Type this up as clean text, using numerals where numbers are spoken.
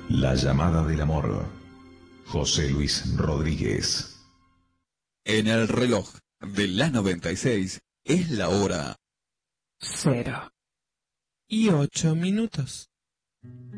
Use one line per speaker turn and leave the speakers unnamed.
La llamada del amor. José Luis Rodríguez.
En el reloj de la 96 es la hora
0:08.